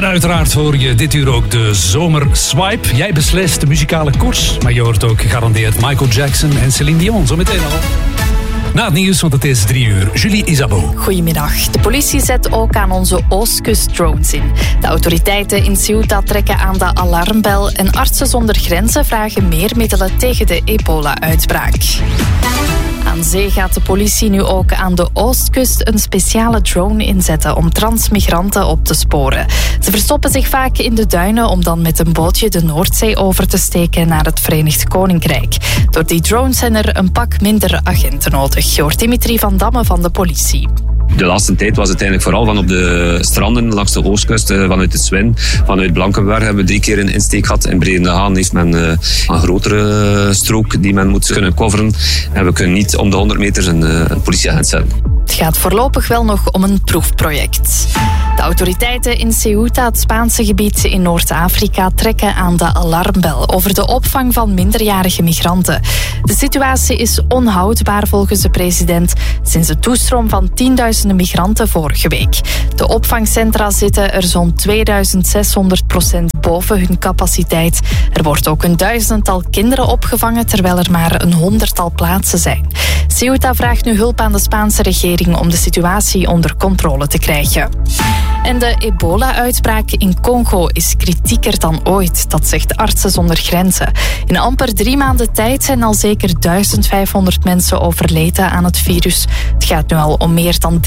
En uiteraard hoor je dit uur ook de zomerswipe. Jij beslist de muzikale koers, maar je hoort ook gegarandeerd Michael Jackson en Celine Dion. Zo meteen al. Na het nieuws, want het is 3 uur. Julie Isabeau. Goedemiddag. De politie zet ook aan onze oostkust drones in. De autoriteiten in Ceuta trekken aan de alarmbel en Artsen zonder Grenzen vragen meer middelen tegen de ebola-uitbraak. Aan zee gaat de politie nu ook aan de oostkust een speciale drone inzetten om transmigranten op te sporen. Ze verstoppen zich vaak in de duinen om dan met een bootje de Noordzee over te steken naar het Verenigd Koninkrijk. Door die drones zijn er een pak minder agenten nodig, hoort Dimitri van Damme van de politie. De laatste tijd was het eigenlijk vooral van op de stranden langs de oostkust, vanuit het Zwin, vanuit Blankenberg hebben we 3 keer een insteek gehad. In Bredendahaan heeft men een grotere strook die men moet kunnen coveren. En we kunnen niet om de 100 meter een politieagent zetten. Het gaat voorlopig wel nog om een proefproject. De autoriteiten in Ceuta, het Spaanse gebied in Noord-Afrika, trekken aan de alarmbel over de opvang van minderjarige migranten. De situatie is onhoudbaar volgens de president sinds de toestroom van 10.000 migranten vorige week. De opvangcentra zitten er zo'n 2600% boven hun capaciteit. Er wordt ook een 1000-tal kinderen opgevangen, terwijl er maar een 100-tal plaatsen zijn. Ceuta vraagt nu hulp aan de Spaanse regering om de situatie onder controle te krijgen. En de ebola-uitbraak in Congo is kritieker dan ooit, dat zegt Artsen zonder Grenzen. In amper 3 maanden tijd zijn al zeker 1500 mensen overleden aan het virus. Het gaat nu al om meer dan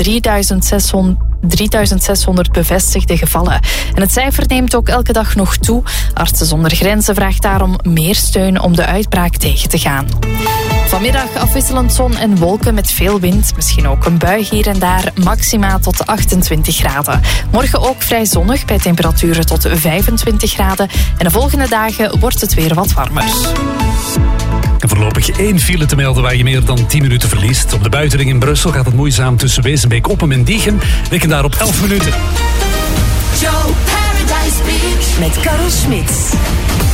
3600 bevestigde gevallen. En het cijfer neemt ook elke dag nog toe. Artsen zonder Grenzen vraagt daarom meer steun om de uitbraak tegen te gaan. Vanmiddag afwisselend zon en wolken met veel wind. Misschien ook een bui hier en daar. Maxima tot 28 graden. Morgen ook vrij zonnig bij temperaturen tot 25 graden. En de volgende dagen wordt het weer wat warmer. En voorlopig 1 file te melden waar je meer dan 10 minuten verliest. Op de buitenring in Brussel gaat het moeizaam tussen Wezenbeek, Oppem en Diegem. Liggen daar op 11 minuten. Joe Paradise Beach met Karel Smits.